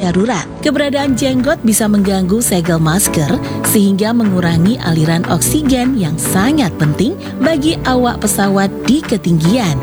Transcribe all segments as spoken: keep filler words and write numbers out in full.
darurat. Keberadaan jenggot bisa mengganggu segel masker sehingga mengurangi aliran oksigen yang sangat penting bagi awak pesawat di ketinggian.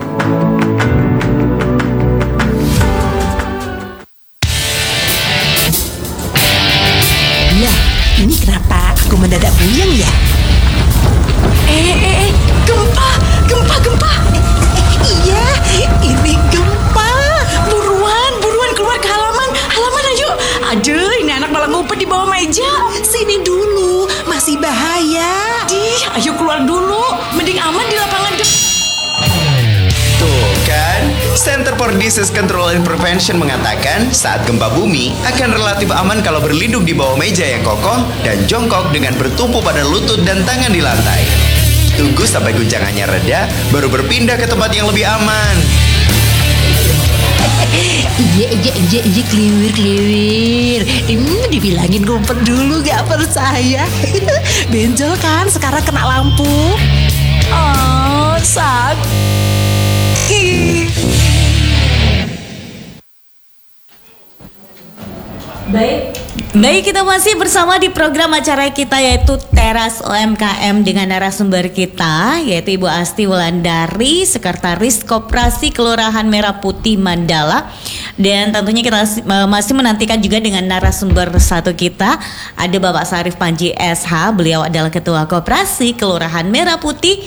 Lah, ini kenapa aku mendadak buyang ya? Eh, eh, eh, gempa, gempa, gempa. Iya, ini gempa. Buruan, buruan keluar ke halaman. Halaman ayo. Aduh, ini anak malah ngumpet di bawah meja. Sini dulu, masih bahaya. Di, ayo keluar dulu. Mending aman di lapangan depan. Tuh kan, Center for Disease Control and Prevention mengatakan saat gempa bumi akan relatif aman kalau berlindung di bawah meja yang kokoh dan jongkok dengan bertumpu pada lutut dan tangan di lantai. Tunggu sampai guncangannya reda, baru berpindah ke tempat yang lebih aman. Iya, iya, iya, iya, kliwir, kliwir. Hmm, dibilangin ngumpet dulu gak percaya. Benjol kan sekarang kena lampu. Oh, sakit. Baik, baik kita masih bersama di program acara kita yaitu Teras U M K M dengan narasumber kita yaitu Ibu Asti Wulandari, Sekretaris Koperasi Kelurahan Merah Putih Mandala. Dan tentunya kita masih menantikan juga dengan narasumber satu kita ada Bapak Sarif Panji S H. Beliau adalah Ketua Koperasi Kelurahan Merah Putih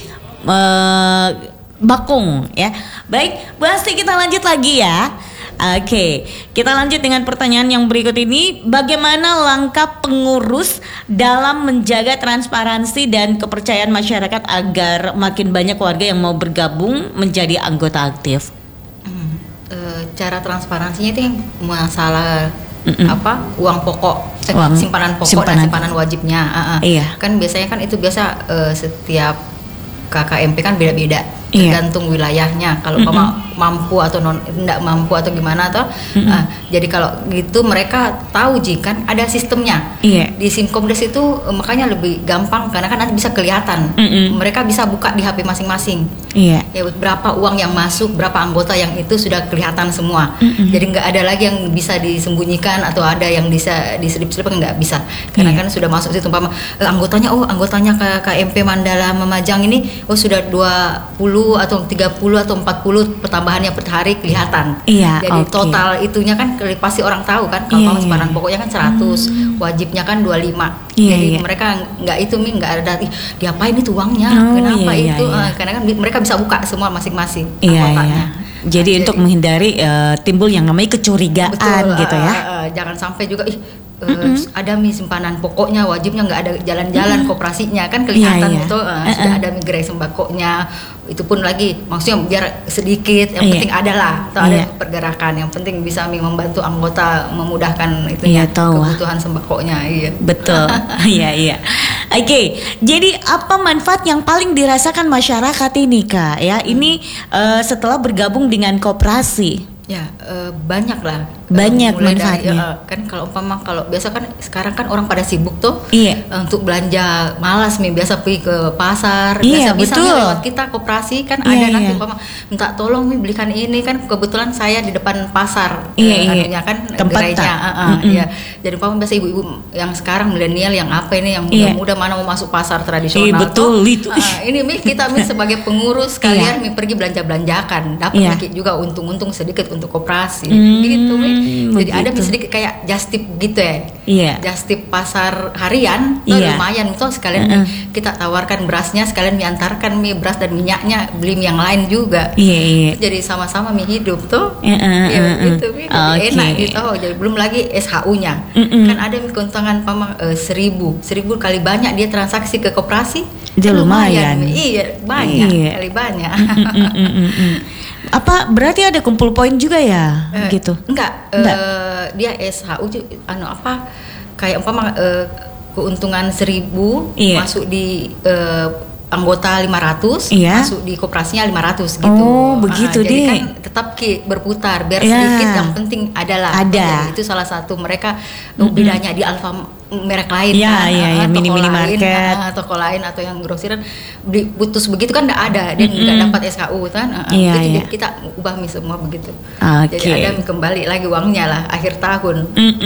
eh, Bakung ya. Baik, Bu Asti kita lanjut lagi ya. Oke, kita lanjut dengan pertanyaan yang berikut ini. Bagaimana langkah pengurus dalam menjaga transparansi dan kepercayaan masyarakat agar makin banyak warga yang mau bergabung menjadi anggota aktif? Hmm, e, cara transparansinya itu yang masalah Mm-mm. apa uang pokok, eh, Uang, simpanan pokok simpanan. dan simpanan wajibnya. Uh, uh. Iya. Kan biasanya kan itu biasa e, setiap K K M P kan beda-beda. Iya. Tergantung wilayahnya. Kalau Mm-mm. kamu mampu atau non tidak mampu atau gimana atau uh, jadi kalau gitu mereka tahu Ji kan ada sistemnya. Iya. Di Simkomdes itu uh, makanya lebih gampang karena kan nanti bisa kelihatan. Mm-mm. Mereka bisa buka di H P masing-masing. Iya. Ya berapa uang yang masuk, berapa anggota yang itu sudah kelihatan semua. Mm-mm. Jadi nggak ada lagi yang bisa disembunyikan atau ada yang bisa diselip-selip, nggak bisa. Karena Iya. kan sudah masuk situ umpama eh, anggotanya oh anggotanya K K M P Mandala Memajang ini oh sudah dua puluh atau tiga puluh atau empat puluh pertambahannya per hari kelihatan. Iya, Jadi oke. total itunya kan pasti orang tahu kan kalau Iya, kamu simpanan iya. pokoknya kan seratus, wajibnya kan dua puluh lima. Iya, Jadi iya. mereka nggak itu mi nggak ada ih, diapain itu uangnya, Oh, kenapa iya, iya, itu? iya. Eh, karena kan bi- mereka bisa buka semua masing-masing Iya, anggotanya. iya. Jadi Nah, untuk menghindari eh, timbul yang namanya kecurigaan betul, gitu eh, ya. eh, eh, jangan sampai juga ih eh, ada mi simpanan pokoknya wajibnya nggak ada jalan-jalan koperasinya kan kelihatan Iya, iya. itu eh, Eh, sudah eh. ada mi gerai sembakonya itu pun lagi maksudnya biar sedikit yang Iya. penting ada lah atau Iya. ada pergerakan yang penting bisa mi membantu anggota memudahkan itu Iya, tahu, ah. kebutuhan sembakonya iya Betul, iya iya. Oke, jadi apa manfaat yang paling dirasakan masyarakat ini Kak? Ya, ini eh, setelah bergabung dengan koperasi. Ya eh, banyak lah. Banyak Eh, mulai manfaatnya. dari, eh, kan kalau umpama kalau biasa kan sekarang kan orang pada sibuk tuh Iya. eh, untuk belanja malas nih biasa pergi ke pasar. Iya, biasa bisa betul. nih lewat kita koperasi kan Iya, ada nanti iya. umpama minta tolong nih belikan ini kan kebetulan saya di depan pasar Iya, eh, iya. anunya kan Tempat gerainya. tak? eh, eh, Mm-mm. iya. Jadi umpama biasa ibu-ibu yang sekarang milenial yang apa ini yang Iya. muda-muda mana mau masuk pasar tradisional Iya, betul, tuh, itu. eh, ini mi kita mi sebagai pengurus kalian mi pergi belanja belanjakan dapat Iya. lagi juga untung-untung sedikit untuk koperasi Hmm, gitu Mi. Jadi ada begitu. sedikit kayak just tip gitu ya. Iya. Just tip pasar harian tuh Iya. lumayan tuh sekalian Uh-uh. Mi, kita tawarkan berasnya sekalian miantarkan mie beras dan minyaknya beli mie yang lain juga. Iya iya. Jadi sama-sama mie hidup tuh. Uh, uh, Ya uh, uh. gitu Mi, lebih Oke. enak gitu. Oh, jadi belum lagi S H U-nya. Mm-mm. Kan ada mie keuntungan pamang eh, seribu seribu kali banyak dia transaksi ke koperasi. Dia kan lumayan. Mi. Iya banyak Iya. kali banyak. Mm, mm, mm, mm, mm. Apa berarti ada kumpul poin juga ya Eh, gitu? Enggak, Enggak. eh, dia S H U ju- anu apa kayak umpama eh, keuntungan seribu Iya. masuk di eh, anggota lima ratus, Iya. masuk di koperasinya lima ratus gitu. Oh, begitu, jadi Dek. kan tetap ki berputar biar Iya. sedikit yang penting adalah. Ada. Itu salah satu mereka oh, bedanya di Alfa merek lain Iya, kan, iya, ah, iya, toko mini-mini lain, market. ah, toko lain atau yang grosiran beli putus begitu kan enggak ada dia Mm-mm. nggak dapat S K U kan. ah, ah. Iya, Jadi iya. kita ubah mi semua begitu. Oke. Jadi ada kembali lagi uangnya lah akhir tahun. Mm,